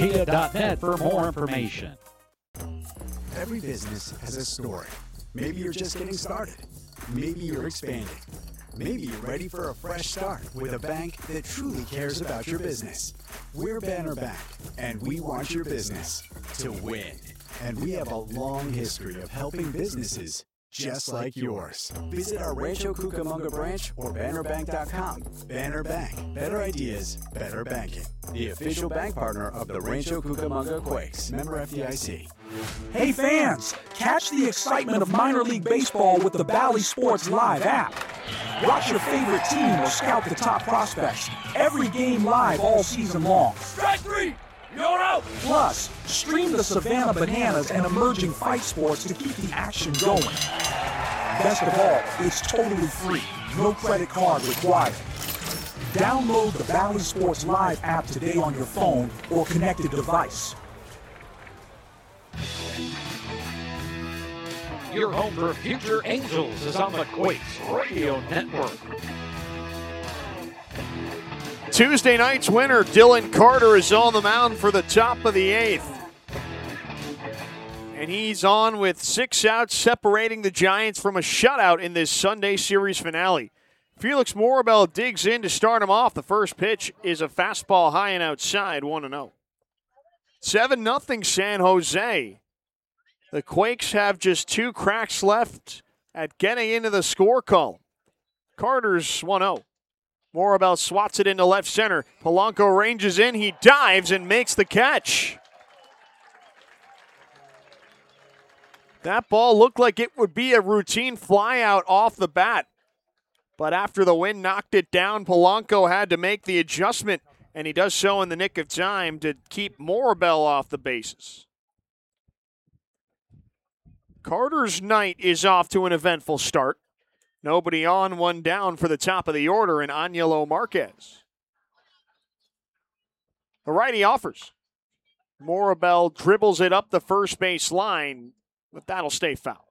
kia.net for more information. Every business has a story. Maybe you're just getting started. Maybe you're expanding. Maybe you're ready for a fresh start with a bank that truly cares about your business. We're Banner Bank, and we want your business to win. And we have a long history of helping businesses just like yours. Visit our Rancho Cucamonga branch or bannerbank.com. Banner Bank. Better ideas, better banking. The official bank partner of the Rancho Cucamonga Quakes. Member FDIC. Hey fans, catch the excitement of minor league baseball with the Bally Sports Live app. Watch your favorite team or scout the top prospects. Every game live all season long. Strike three! You're out! Plus, stream the Savannah Bananas and emerging fight sports to keep the action going. Best of all, it's totally free. No credit card required. Download the Bally Sports Live app today on your phone or connected device. Your home for future Angels is on the Quakes Radio Network. Tuesday night's winner, Dylan Carter, is on the mound for the top of the eighth. And he's on with 6 outs, separating the Giants from a shutout in this Sunday series finale. Felix Morabel digs in to start him off. The first pitch is a fastball high and outside, 1-0. 7-0 San Jose. The Quakes have just 2 cracks left at getting into the score column. Carter's 1-0. Morabel swats it into left center. Polanco ranges in. He dives and makes the catch. That ball looked like it would be a routine flyout off the bat. But after the wind knocked it down, Polanco had to make the adjustment, and he does so in the nick of time to keep Morabel off the bases. Carter's night is off to an eventful start. Nobody on, 1 down for the top of the order in Angelo Marquez. The righty offers. Morabel dribbles it up the first base line, but that'll stay foul.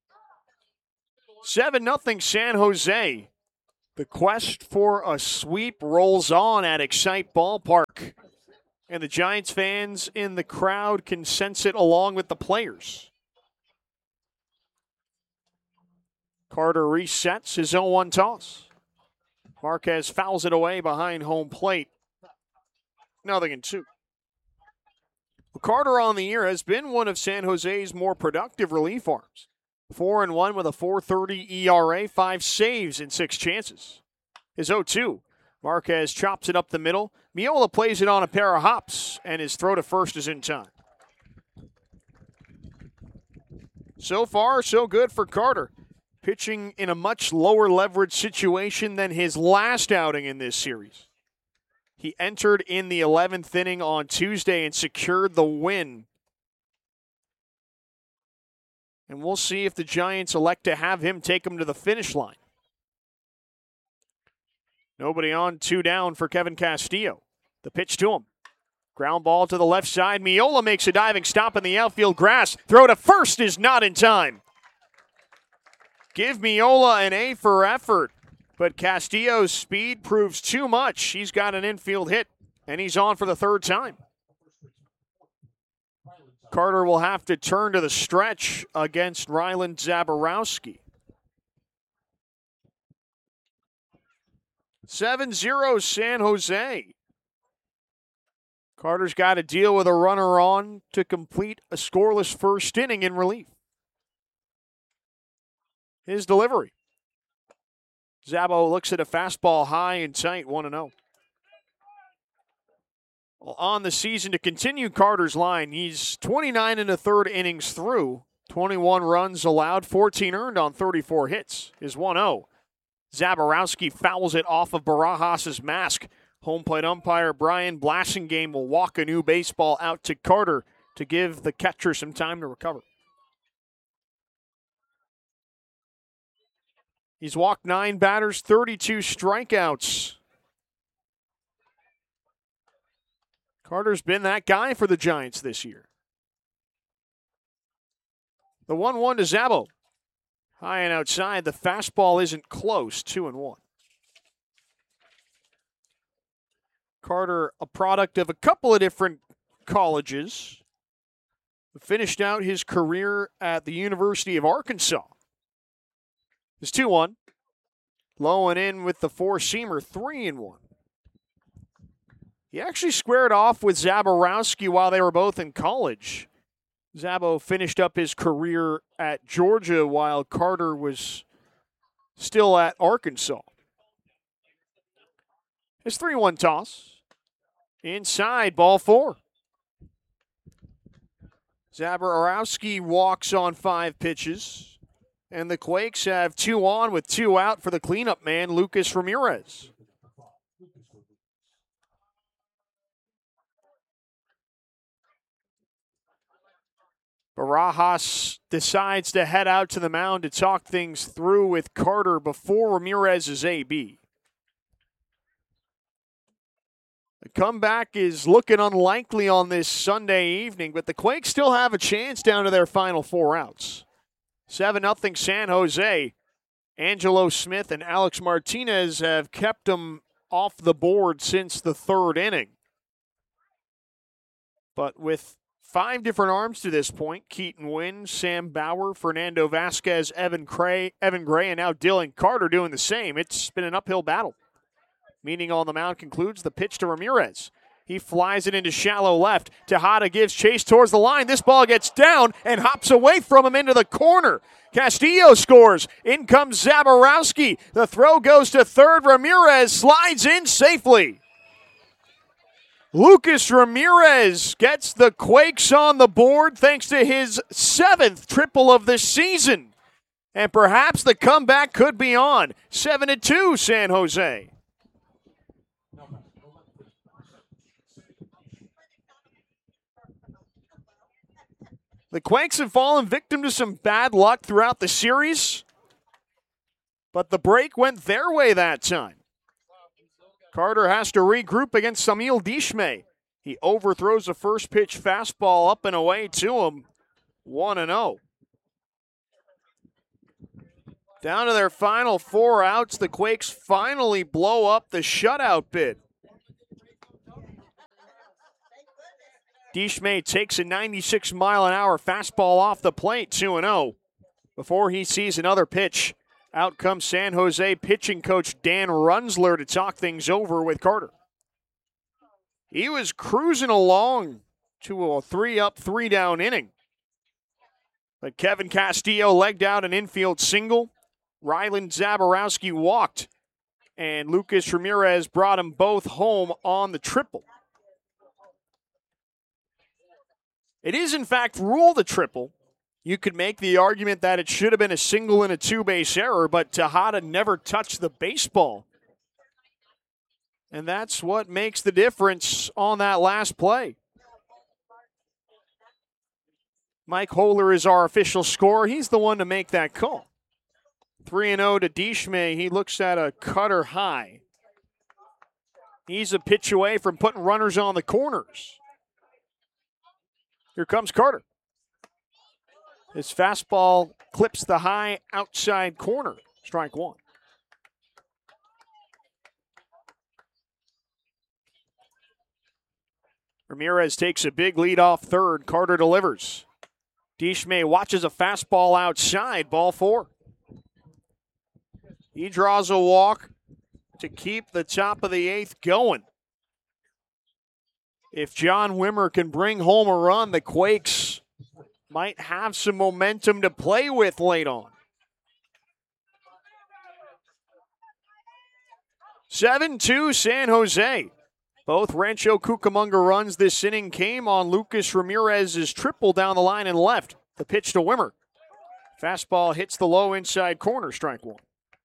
7-0 San Jose. The quest for a sweep rolls on at Excite Ballpark. And the Giants fans in the crowd can sense it along with the players. Carter resets his 0-1 toss. Marquez fouls it away behind home plate. 0-2. Well, Carter on the year has been one of San Jose's more productive relief arms. 4-1 with a 4.30 ERA, 5 saves in 6 chances. His 0-2. Marquez chops it up the middle. Miola plays it on a pair of hops, and his throw to first is in time. So far, so good for Carter. Pitching in a much lower leverage situation than his last outing in this series. He entered in the 11th inning on Tuesday and secured the win. And we'll see if the Giants elect to have him take him to the finish line. Nobody on, 2 down for Kevin Castillo. The pitch to him. Ground ball to the left side. Miola makes a diving stop in the outfield grass. Throw to first is not in time. Give Miola an A for effort, but Castillo's speed proves too much. He's got an infield hit, and he's on for the 3rd time. Carter will have to turn to the stretch against Ryland Zaborowski. 7-0 San Jose. Carter's got to deal with a runner on to complete a scoreless first inning in relief. His delivery. Zabo looks at a fastball high and tight, 1-0. Well, on the season to continue Carter's line, he's 29 1/3 innings through, 21 runs allowed, 14 earned on 34 hits. His 1-0. Zaborowski fouls it off of Barajas' mask. Home plate umpire Brian Blasingame will walk a new baseball out to Carter to give the catcher some time to recover. He's walked 9 batters, 32 strikeouts. Carter's been that guy for the Giants this year. The 1-1 to Zabo. High and outside. The fastball isn't close. 2-1. Carter, a product of a couple of different colleges. Finished out his career at the University of Arkansas. It's 2-1. Low and in with the four-seamer, 3-1. He actually squared off with Zaborowski while they were both in college. Zabo finished up his career at Georgia while Carter was still at Arkansas. It's 3-1 toss. Inside, ball 4. Zaborowski walks on 5 pitches, and the Quakes have 2 on with 2 out for the cleanup man, Lucas Ramirez. Barajas decides to head out to the mound to talk things through with Carter before Ramirez's AB. The comeback is looking unlikely on this Sunday evening, but the Quakes still have a chance down to their final 4 outs. 7-0 San Jose. Angelo Smith and Alex Martinez have kept them off the board since the 3rd inning. But with 5 different arms to this point, Keaton Wynn, Sam Bauer, Fernando Vasquez, Evan Gray, and now Dylan Carter doing the same. It's been an uphill battle. Meaning on the mound concludes the pitch to Ramirez. He flies it into shallow left. Tejada gives chase towards the line. This ball gets down and hops away from him into the corner. Castillo scores. In comes Zaborowski. The throw goes to third. Ramirez slides in safely. Lucas Ramirez gets the Quakes on the board thanks to his 7th triple of the season. And perhaps the comeback could be on. 7-2 San Jose. The Quakes have fallen victim to some bad luck throughout the series, but the break went their way that time. Carter has to regroup against Samil Dishme. He overthrows a first pitch fastball up and away to him, 1-0. Down to their final 4 outs, the Quakes finally blow up the shutout bid. Dishme takes a 96-mile-an-hour fastball off the plate, 2-0. Before he sees another pitch, out comes San Jose pitching coach Dan Runzler to talk things over with Carter. He was cruising along to a 3-up, 3-down inning. But Kevin Castillo legged out an infield single. Ryland Zaborowski walked, and Lucas Ramirez brought them both home on the triple. It is, in fact, ruled a triple. You could make the argument that it should have been a single and a 2-base error, but Tejada never touched the baseball. And that's what makes the difference on that last play. Mike Holler is our official scorer. He's the one to make that call. 3-0 to Dishme. He looks at a cutter high. He's a pitch away from putting runners on the corners. Here comes Carter. His fastball clips the high outside corner. Strike 1. Ramirez takes a big lead off third. Carter delivers. Dishme watches a fastball outside. Ball 4. He draws a walk to keep the top of the 8th going. If John Wimmer can bring home a run, the Quakes might have some momentum to play with late on. 7-2 San Jose. Both Rancho Cucamonga runs this inning came on Lucas Ramirez's triple down the line and left. The pitch to Wimmer. Fastball hits the low inside corner, strike 1.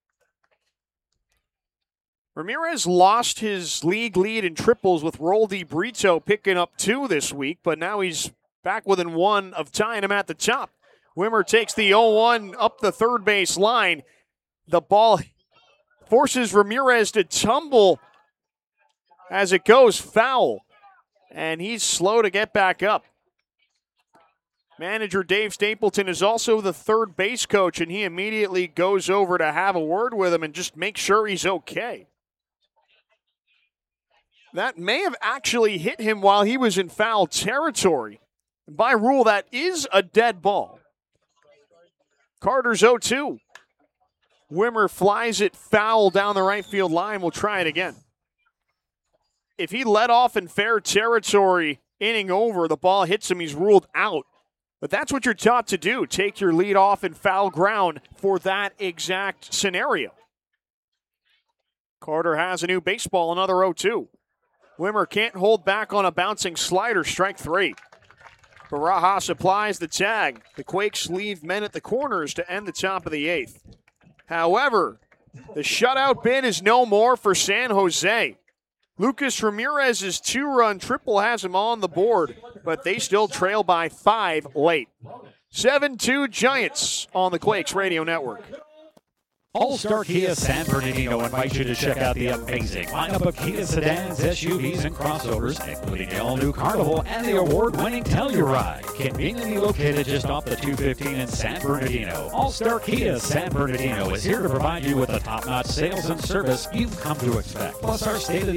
Ramirez lost his league lead in triples with Roldy Brito picking up 2 this week, but now he's back within 1 of tying him at the top. Wimmer takes the 0-1 up the third base line. The ball forces Ramirez to tumble as it goes foul, and he's slow to get back up. Manager Dave Stapleton is also the third base coach, and he immediately goes over to have a word with him and just make sure he's okay. That may have actually hit him while he was in foul territory. By rule, that is a dead ball. Carter's 0-2. Wimmer flies it foul down the right field line. We'll try it again. If he led off in fair territory, inning over, the ball hits him, he's ruled out. But that's what you're taught to do. Take your lead off in foul ground for that exact scenario. Carter has a new baseball, another 0-2. Wimmer can't hold back on a bouncing slider, strike 3. Barajas applies the tag. The Quakes leave men at the corners to end the top of the 8th. However, the shutout bid is no more for San Jose. Lucas Ramirez's 2-run triple has him on the board, but they still trail by 5 late. 7-2 Giants on the Quakes Radio Network. All-Star Kia San Bernardino invites you to check out the amazing lineup of Kia sedans, SUVs, and crossovers, including the all-new Carnival and the award-winning Telluride. Conveniently located just off the 215 in San Bernardino, All-Star Kia San Bernardino is here to provide you with the top-notch sales and service you've come to expect. Plus, our state-of-the-art